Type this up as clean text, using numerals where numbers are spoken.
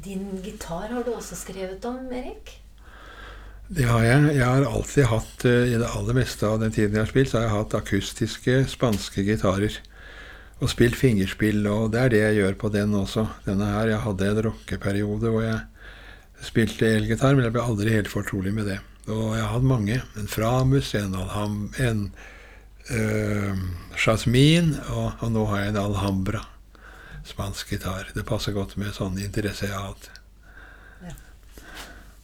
Din gitar har du også skrevet om, Erik? Det har jeg. Jeg har alltid hatt, i det aller meste av den tiden jeg har spilt, så har jeg hatt akustiske spanske gitarer. Og spilt fingerspill, og det er det jeg gjør på den også. Denne her, jeg hadde en rockeperiode hvor jeg spilte elgitar, men jeg ble aldri helt fortrolig med det. Og jeg har hatt mange. En Framus, en Jasmin, og nå har jeg en Alhambra. Spansk gitar. Det passer godt med sånn interesse jeg har hatt. Ja.